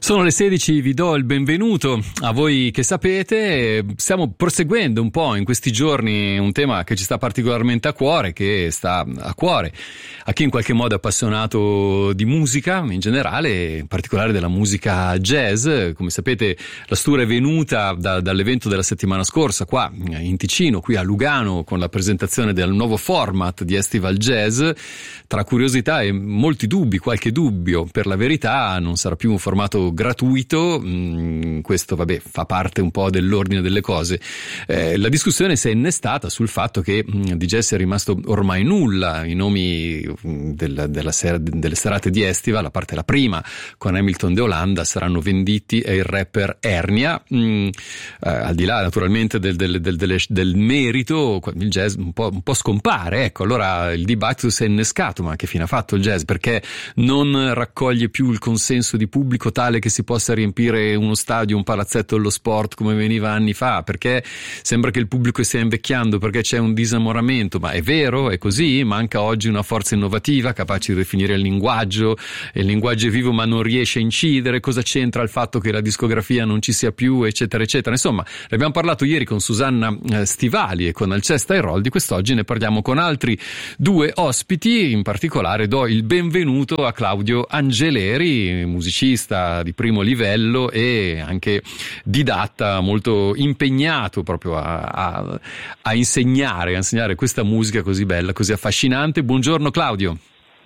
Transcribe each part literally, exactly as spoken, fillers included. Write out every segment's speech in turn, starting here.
Sono le sedici, vi do il benvenuto a voi che sapete. Stiamo proseguendo un po' in questi giorni un tema che ci sta particolarmente a cuore, che sta a cuore a chi in qualche modo è appassionato di musica in generale, in particolare della musica jazz. Come sapete, la Stura è venuta da, dall'evento della settimana scorsa qua in Ticino, qui a Lugano, con la presentazione del nuovo format di Estival Jazz. Tra curiosità e molti dubbi, qualche dubbio, per la verità non sarà più un formato gratuito. Mm, questo vabbè fa parte un po' dell'ordine delle cose. Eh, la discussione si è innestata sul fatto che mm, di jazz è rimasto ormai nulla. I nomi mm, del, della sera, delle serate di Estival, a parte la prima con Hamilton de Holanda, saranno venditi e il rapper Ernia. Mm, eh, al di là naturalmente del, del, del, del, del merito, il jazz un po', un po' scompare. Ecco, allora il dibattito si è innescato: ma che fine ha fatto il jazz? Perché non raccoglie più il consenso di pubblico tale che si possa riempire uno stadio, un palazzetto dello sport come veniva anni fa? Perché sembra che il pubblico stia invecchiando, perché c'è un disamoramento. Ma è vero? È così? Manca oggi una forza innovativa capace di definire il linguaggio, e il linguaggio è vivo ma non riesce a incidere. Cosa c'entra il fatto che la discografia non ci sia più, eccetera eccetera? Insomma, ne abbiamo parlato ieri con Susanna Stivali e con Alcesta Airoldi. Quest'oggi ne parliamo con altri due ospiti. In particolare do il benvenuto a Claudio Angeleri, musicista di primo livello e anche didatta, molto impegnato proprio a, a, a insegnare, a insegnare questa musica così bella, così affascinante. Buongiorno Claudio.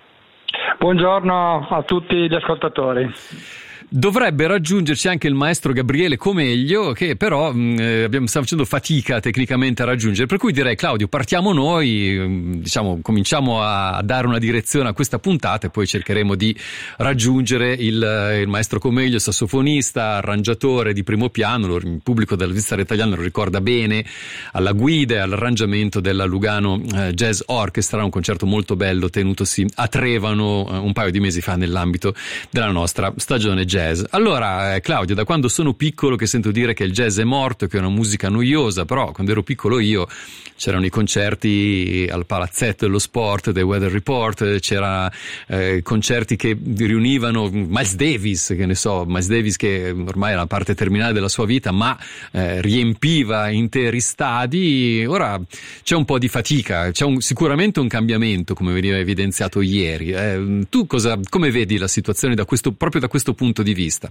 Buongiorno a tutti gli ascoltatori. Dovrebbe raggiungerci anche il maestro Gabriele Comeglio, che però mh, abbiamo, stiamo facendo fatica tecnicamente a raggiungere, per cui direi, Claudio, partiamo noi, diciamo, cominciamo a dare una direzione a questa puntata e poi cercheremo di raggiungere il, il maestro Comeglio, sassofonista, arrangiatore di primo piano. Il pubblico della Svizzera italiana lo ricorda bene, alla guida e all'arrangiamento della Lugano eh, Jazz Orchestra, un concerto molto bello tenutosi a Trevano eh, un paio di mesi fa nell'ambito della nostra stagione jazz. Allora eh, Claudio, da quando sono piccolo che sento dire che il jazz è morto, che è una musica noiosa, però quando ero piccolo io c'erano i concerti al Palazzetto dello Sport dei Weather Report, c'era eh, concerti che riunivano Miles Davis, che ne so, Miles Davis che ormai era la parte terminale della sua vita, ma eh, riempiva interi stadi. Ora c'è un po' di fatica, c'è un, sicuramente un cambiamento, come veniva evidenziato ieri. Eh, tu cosa, come vedi la situazione da questo, proprio da questo punto di vista?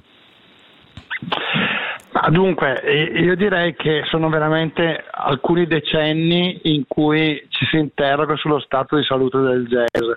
Ma dunque, io direi che sono veramente alcuni decenni in cui ci si interroga sullo stato di salute del jazz.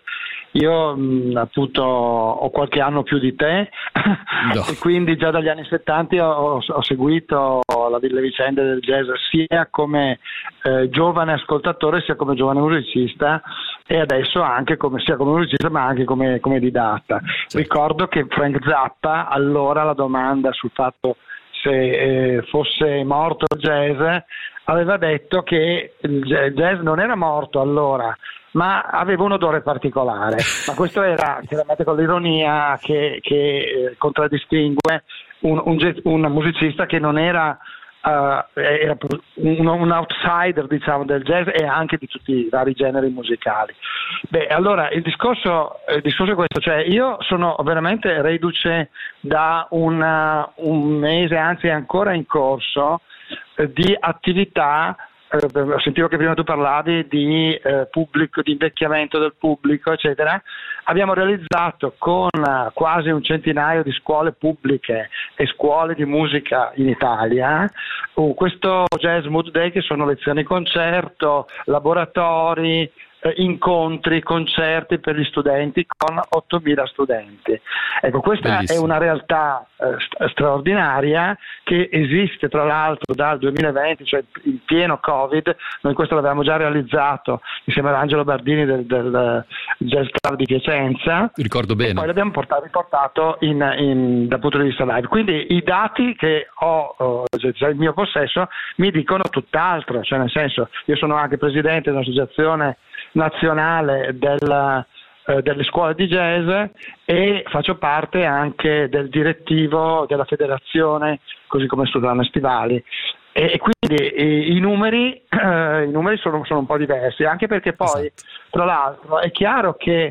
Io mh, appunto ho qualche anno più di te no. e quindi già dagli anni settanta ho, ho seguito la, le vicende del jazz sia come eh, giovane ascoltatore sia come giovane musicista, e adesso anche come, sia come musicista ma anche come, come didatta. Certo. Ricordo che Frank Zappa, allora, la domanda sul fatto se eh, fosse morto il jazz, aveva detto che il jazz non era morto allora, ma aveva un odore particolare. Ma questo era chiaramente con l'ironia che, che eh, contraddistingue un, un, un musicista che non era, uh, era un, un outsider, diciamo, del jazz e anche di tutti i vari generi musicali. Beh, allora il discorso, il discorso è questo, cioè io sono veramente reduce da una, un mese, anzi è ancora in corso, eh, di attività. Eh, sentivo che prima tu parlavi di eh, pubblico, di invecchiamento del pubblico, eccetera. Abbiamo realizzato con uh, quasi un centinaio di scuole pubbliche e scuole di musica in Italia uh, questo Jazz Mood Day, che sono lezioni concerto, laboratori, eh, incontri, concerti per gli studenti con ottomila studenti. Ecco, questa Bellissimo. È una realtà eh, st- straordinaria che esiste tra l'altro dal duemilaventi, cioè in pieno Covid. Noi questo l'avevamo già realizzato insieme ad Angelo Bardini del, del Jazz Club di Piacenza. Ricordo bene. E poi l'abbiamo portato, riportato in, in, dal punto di vista live. Quindi i dati che ho, ho cioè il mio possesso mi dicono tutt'altro, cioè nel senso, io sono anche presidente di un'associazione nazionale della, eh, delle scuole di jazz e faccio parte anche del direttivo della federazione, così come Susanna Stivali, e, e quindi e, i numeri eh, i numeri sono, sono un po' diversi, anche perché poi esatto. Tra l'altro è chiaro che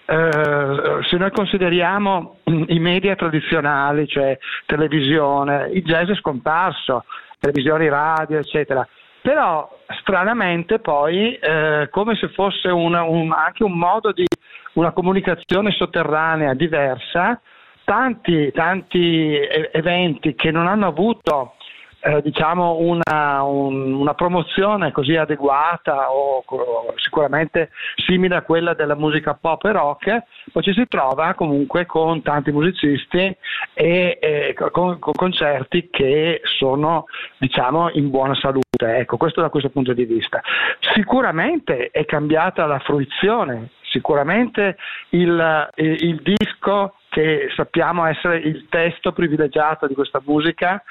eh, se noi consideriamo i media tradizionali, cioè televisione, il jazz è scomparso, televisioni, radio, eccetera. Però stranamente poi, eh, come se fosse una, un, anche un modo di una comunicazione sotterranea diversa, tanti, tanti eventi che non hanno avuto eh, diciamo una, un, una promozione così adeguata o, o sicuramente simile a quella della musica pop e rock, poi ci si trova comunque con tanti musicisti e, e con, con concerti che sono diciamo in buona salute. Ecco, questo da questo punto di vista. Sicuramente è cambiata la fruizione, sicuramente il, il, il disco, che sappiamo essere il testo privilegiato di questa musica,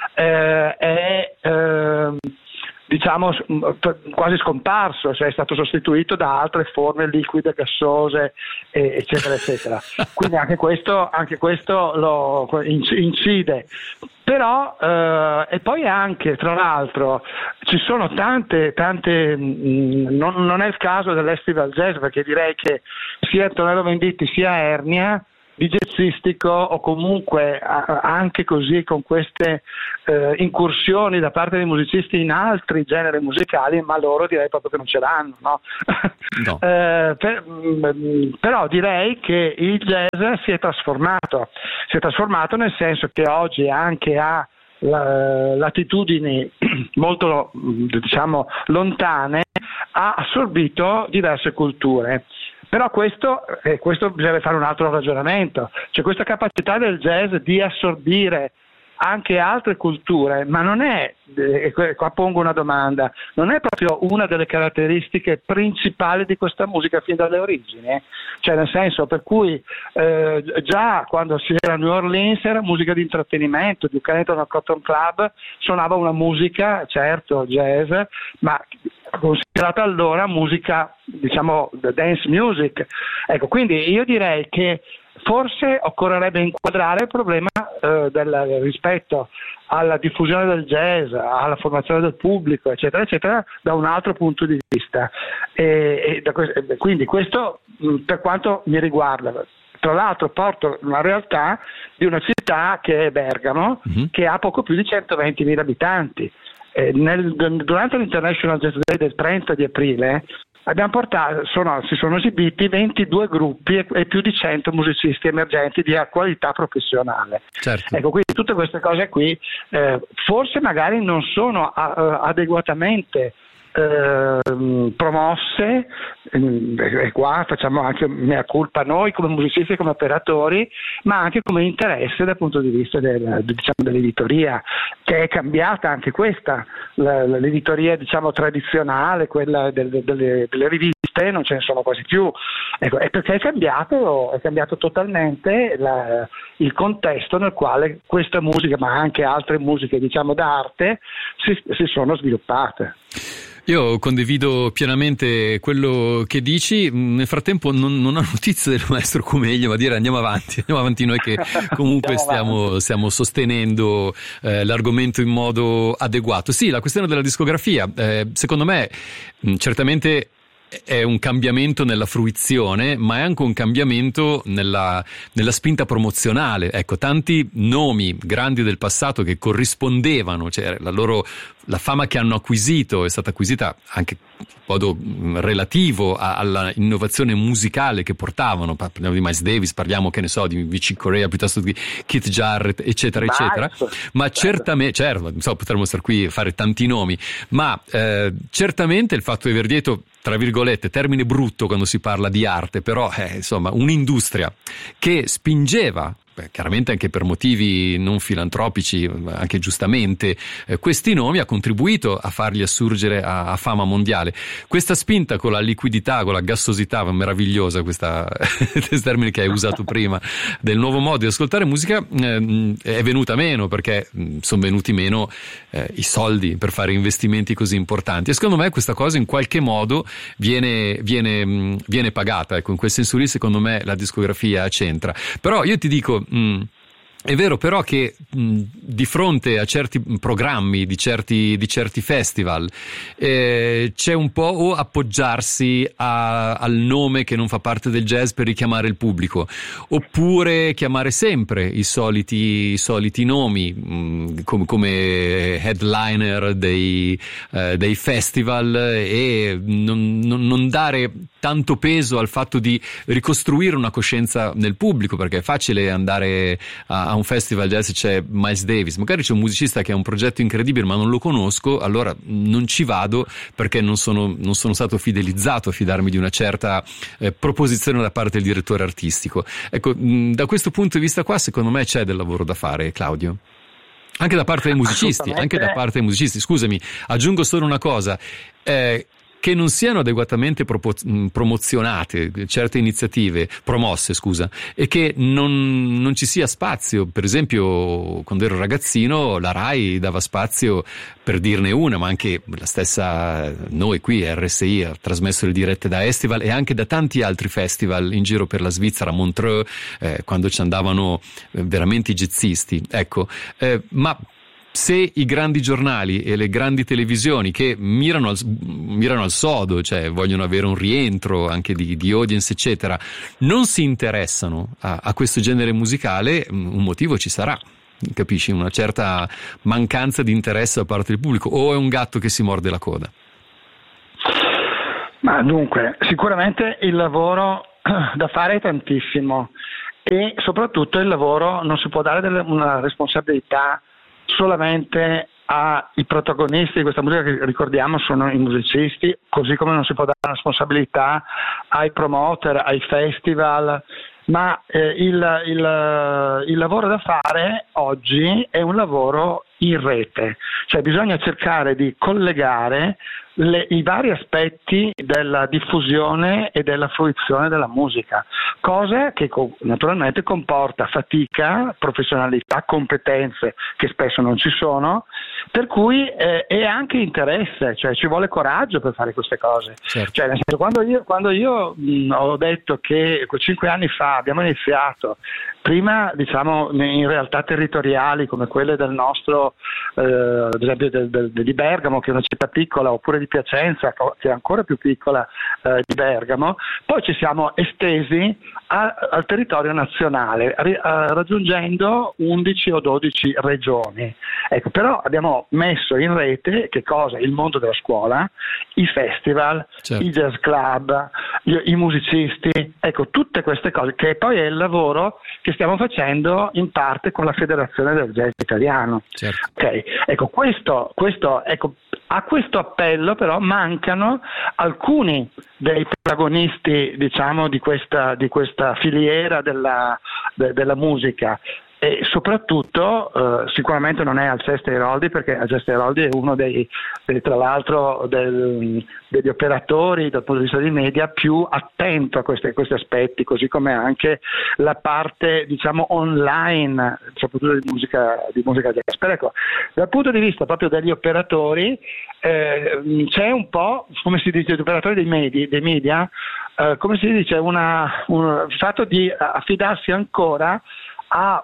eh, è eh, diciamo quasi scomparso, cioè è stato sostituito da altre forme liquide, gassose, eh, eccetera eccetera. Quindi anche questo, anche questo lo incide. Però eh, e poi anche tra l'altro ci sono tante tante mh, non, non è il caso dell'Festival Jazz, perché direi che sia Antonello Venditti sia Ernia di jazzistico, o comunque a, anche così con queste eh, incursioni da parte dei musicisti in altri generi musicali, ma loro direi proprio che non ce l'hanno, no? No. eh, per, mh, però direi che il jazz si è trasformato, si è trasformato nel senso che oggi anche ha la, latitudini molto diciamo lontane, ha assorbito diverse culture. Però questo, eh, questo bisogna fare un altro ragionamento, cioè questa capacità del jazz di assorbire anche altre culture, ma non è, eh, qua pongo una domanda, non è proprio una delle caratteristiche principali di questa musica fin dalle origini, eh? Cioè nel senso per cui eh, già quando si era a New Orleans era musica di intrattenimento, Duke Ellington al Cotton Club suonava una musica, certo jazz, ma considerata allora musica diciamo dance music. Ecco, quindi io direi che forse occorrerebbe inquadrare il problema eh, del, rispetto alla diffusione del jazz, alla formazione del pubblico, eccetera, eccetera, da un altro punto di vista. E, e da, quindi questo mh, per quanto mi riguarda. Tra l'altro porto una realtà di una città che è Bergamo, mm-hmm. che ha poco più di centoventimila abitanti. Eh, nel, durante l'International Jazz Day del trenta di aprile abbiamo portato, sono, si sono esibiti ventidue gruppi e, e più di cento musicisti emergenti di qualità professionale. Certo. Ecco, quindi tutte queste cose qui eh, forse magari non sono a, a, adeguatamente eh, promosse, e qua facciamo anche mea culpa noi come musicisti e come operatori, ma anche come interesse dal punto di vista del, diciamo, dell'editoria, che è cambiata anche questa, la, l'editoria diciamo tradizionale, quella del, delle, delle riviste, non ce ne sono quasi più, ecco, è perché è cambiato, è cambiato totalmente la, il contesto nel quale questa musica, ma anche altre musiche diciamo d'arte, si, si sono sviluppate. Io condivido pienamente quello che dici. Nel frattempo non, non ho notizie del maestro Cumeglio, ma dire andiamo avanti, andiamo avanti noi che comunque stiamo, stiamo sostenendo eh, l'argomento in modo adeguato. Sì, la questione della discografia, eh, secondo me mh, certamente è un cambiamento nella fruizione, ma è anche un cambiamento nella, nella spinta promozionale. Ecco, tanti nomi grandi del passato che corrispondevano, cioè la loro la fama che hanno acquisito è stata acquisita anche in modo relativo a, alla innovazione musicale che portavano. Parliamo di Miles Davis, parliamo che ne so di Chick Corea piuttosto di Keith Jarrett, eccetera eccetera. Ma certamente, certo, so, potremmo stare qui a fare tanti nomi, ma eh, certamente il fatto di aver detto, tra virgolette, termine brutto quando si parla di arte, però eh, insomma un'industria che spingeva, beh, chiaramente anche per motivi non filantropici, anche giustamente, eh, questi nomi ha contribuito a farli assurgere a, a fama mondiale. Questa spinta con la liquidità, con la gassosità meravigliosa, questa termine che hai usato prima, del nuovo modo di ascoltare musica, eh, è venuta meno perché mh, sono venuti meno eh, i soldi per fare investimenti così importanti. E secondo me questa cosa in qualche modo viene, viene, mh, viene pagata. Ecco, in quel senso lì secondo me la discografia c'entra. Però io ti dico, Mm, è vero però che mh, di fronte a certi programmi di certi, di certi festival eh, c'è un po' o appoggiarsi a, al nome che non fa parte del jazz per richiamare il pubblico, oppure chiamare sempre i soliti, i soliti nomi mh, come, come headliner dei, eh, dei festival e non, non, non dare tanto peso al fatto di ricostruire una coscienza nel pubblico, perché è facile andare a, a un festival jazz, c'è Miles Davis, magari c'è un musicista che ha un progetto incredibile ma non lo conosco, allora non ci vado perché non sono, non sono stato fidelizzato a fidarmi di una certa eh, proposizione da parte del direttore artistico. Ecco, mh, da questo punto di vista qua secondo me c'è del lavoro da fare, Claudio. Anche da parte dei musicisti, anche da parte dei musicisti. Scusami, aggiungo solo una cosa. Eh, che non siano adeguatamente propo- promozionate certe iniziative, promosse scusa, e che non, non ci sia spazio. Per esempio, quando ero ragazzino la Rai dava spazio, per dirne una, ma anche la stessa noi qui R S I ha trasmesso le dirette da Estival e anche da tanti altri festival in giro per la Svizzera, Montreux, eh, quando ci andavano eh, veramente i jazzisti, ecco, eh, ma se i grandi giornali e le grandi televisioni che mirano al, mirano al sodo, cioè vogliono avere un rientro anche di, di audience eccetera, non si interessano a, a questo genere musicale, un motivo ci sarà, capisci? Una certa mancanza di interesse da parte del pubblico, o è un gatto che si morde la coda? Ma dunque, sicuramente il lavoro da fare è tantissimo e soprattutto il lavoro non si può dare delle, una responsabilità solamente ai protagonisti di questa musica, che ricordiamo sono i musicisti, così come non si può dare la responsabilità ai promoter, ai festival, ma eh, il, il, il lavoro da fare oggi è un lavoro in rete, cioè bisogna cercare di collegare le, i vari aspetti della diffusione e della fruizione della musica, cosa che co- naturalmente comporta fatica, professionalità, competenze che spesso non ci sono, per cui eh, è anche interesse, cioè ci vuole coraggio per fare queste cose. Certo. Cioè, nel senso, quando io, quando io mh, ho detto che cinque anni fa abbiamo iniziato, prima diciamo in realtà territoriali come quelle del nostro, eh, ad esempio del, del, di Bergamo, che è una città piccola, oppure di Piacenza, che è ancora più piccola eh, di Bergamo, poi ci siamo estesi a, al territorio nazionale, ri, a, raggiungendo undici o dodici regioni. Ecco, però abbiamo messo in rete che cosa? Il mondo della scuola, i festival, certo, i jazz club, i, i musicisti, ecco, tutte queste cose, che poi è il lavoro che stiamo facendo in parte con la Federazione del Jazz Italiano. Certo. Okay. Ecco, questo, questo, ecco, a questo appello però mancano alcuni dei protagonisti, diciamo, di questa, di questa filiera della, de, della musica. E soprattutto eh, sicuramente non è Alceste Eroldi, perché Alceste Eroldi è uno dei, dei tra l'altro del, degli operatori dal punto di vista dei media più attento a questi, questi aspetti, così come anche la parte diciamo online, soprattutto di musica, di musica jazz. Però ecco, dal punto di vista proprio degli operatori eh, c'è un po', come si dice, gli operatori dei media, dei media eh, come si dice, una, un fatto di affidarsi ancora a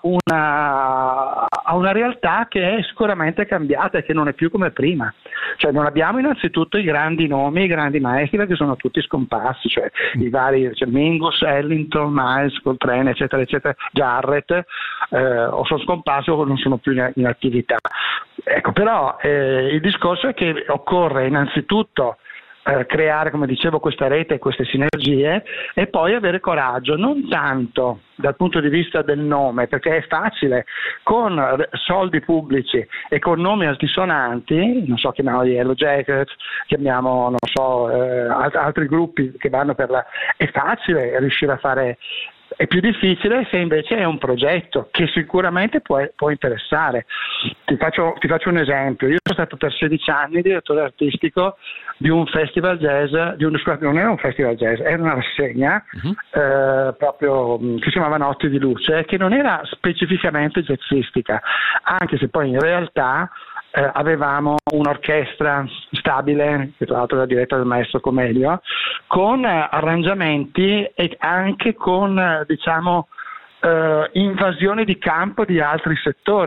una, a una realtà che è sicuramente cambiata e che non è più come prima. Cioè non abbiamo innanzitutto i grandi nomi, i grandi maestri, perché sono tutti scomparsi, cioè i vari, cioè Mingus, Ellington, Miles, Coltrane, eccetera, eccetera, Jarrett, eh, o sono scomparsi o non sono più in, in attività. Ecco, però eh, il discorso è che occorre innanzitutto Eh, creare, come dicevo, questa rete e queste sinergie, e poi avere coraggio, non tanto dal punto di vista del nome, perché è facile con soldi pubblici e con nomi altisonanti, non so, chiamiamo gli Yellow Jackets, chiamiamo, non so, eh, alt- altri gruppi che vanno per la... è facile riuscire a fare. È più difficile se invece è un progetto che sicuramente può, può interessare. Ti faccio, ti faccio un esempio. Io sono stato per sedici anni direttore artistico di un festival jazz, di un, non era un festival jazz, era una rassegna uh-huh. eh, proprio che si chiamava Notti di Luce, che non era specificamente jazzistica, anche se poi in realtà Eh, avevamo un'orchestra stabile, che tra l'altro era diretta dal maestro Comelio, con eh, arrangiamenti e anche con eh, diciamo eh, invasione di campo di altri settori.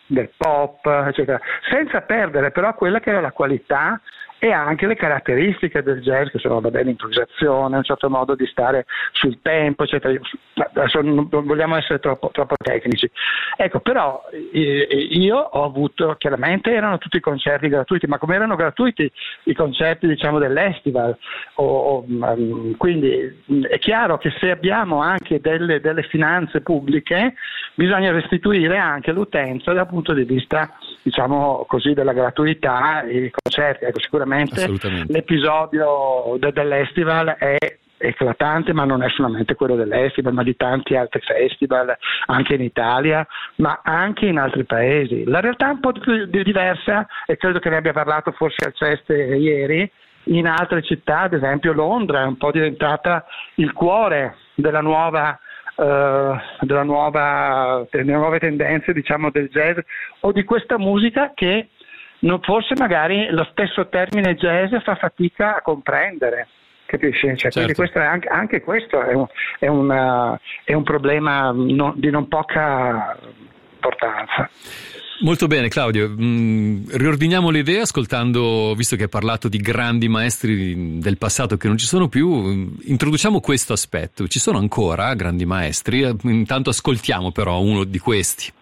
del pop, eccetera, senza perdere però quella che era la qualità e anche le caratteristiche del jazz, che sono vabbè, l'improvvisazione, un certo modo di stare sul tempo, eccetera. Adesso non vogliamo essere troppo, troppo tecnici. Ecco, però io ho avuto, chiaramente erano tutti concerti gratuiti, ma come erano gratuiti i concerti, diciamo, dell'Estival, o, o, quindi è chiaro che se abbiamo anche delle, delle finanze pubbliche, bisogna restituire anche l'utenza dal punto di vista, diciamo così, della gratuità e i concerti. Ecco, sicuramente l'episodio de- dell'Estival è eclatante, ma non è solamente quello dell'Estival, ma di tanti altri festival anche in Italia, ma anche in altri paesi. La realtà è un po' più diversa, e credo che ne abbia parlato forse al Ceste ieri. In altre città, ad esempio Londra, è un po' diventata il cuore della nuova Uh, della nuova, delle nuove tendenze, diciamo, del jazz o di questa musica che non, forse magari lo stesso termine jazz fa fatica a comprendere, capisci? Cioè, certo. Quindi questo è anche, anche questo è un, è una, è un problema no, di non poca importanza. Molto bene, Claudio, mm, riordiniamo le idee ascoltando, visto che hai parlato di grandi maestri del passato che non ci sono più, introduciamo questo aspetto. Ci sono ancora grandi maestri? Intanto ascoltiamo però uno di questi.